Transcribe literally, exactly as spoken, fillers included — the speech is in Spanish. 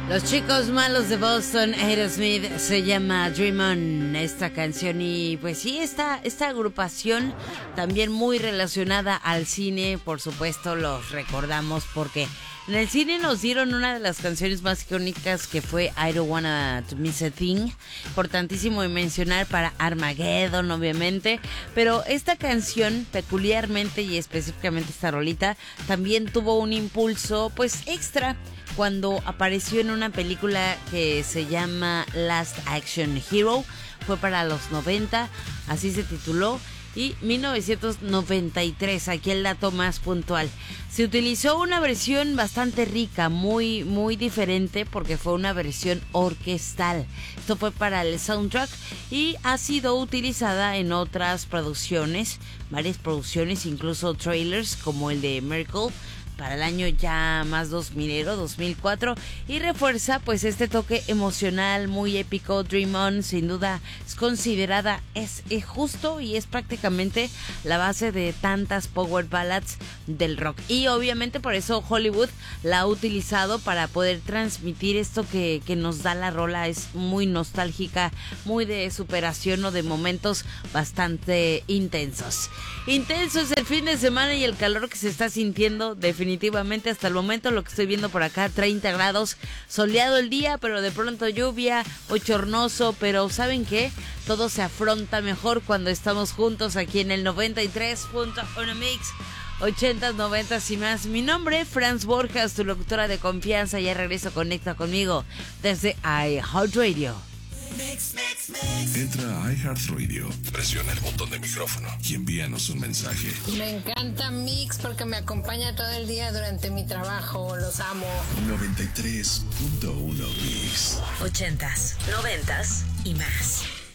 Los chicos malos de Boston, Aerosmith, se llama Dream On esta canción. Y pues sí, esta, esta agrupación también muy relacionada al cine, por supuesto los recordamos porque en el cine nos dieron una de las canciones más icónicas que fue I Don't Wanna to Miss a Thing, importantísimo de mencionar para Armageddon obviamente, pero esta canción peculiarmente y específicamente esta rolita también tuvo un impulso pues extra cuando apareció en una película que se llama Last Action Hero. Fue para los noventa, así se tituló. Y mil novecientos noventa y tres, aquí el dato más puntual. Se utilizó una versión bastante rica, muy, muy diferente, porque fue una versión orquestal. Esto fue para el soundtrack y ha sido utilizada en otras producciones, varias producciones, incluso trailers como el de Miracle, para el año ya más dos milero, dos mil cuatro, y refuerza pues este toque emocional muy épico. Dream On sin duda es considerada, es, es justo y es prácticamente la base de tantas power ballads del rock, y obviamente por eso Hollywood la ha utilizado para poder transmitir esto que, que nos da la rola. Es muy nostálgica, muy de superación o de momentos bastante intensos. Intensos el fin de semana y el calor que se está sintiendo definitivamente. Definitivamente hasta el momento lo que estoy viendo por acá, treinta grados, soleado el día, pero de pronto lluvia, bochornoso, pero ¿saben qué? Todo se afronta mejor cuando estamos juntos aquí en el noventa y tres punto uno Mix, ochentas, noventas y más. Mi nombre es Franz Borjas, tu locutora de confianza. Ya regreso, conecta conmigo desde iHeartRadio. Mix, mix, mix. Entra a iHeartRadio, presiona el botón de micrófono y envíanos un mensaje. Me encanta Mix porque me acompaña todo el día durante mi trabajo. Los amo. noventa y tres punto uno Mix. Ochentas, noventas y más.